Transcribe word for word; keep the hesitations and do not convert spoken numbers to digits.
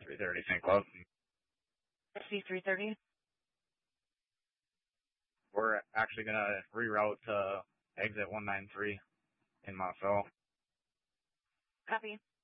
three thirty Saint Cloud. C three thirty. We're actually going to reroute to exit one nine three in Montville. Copy.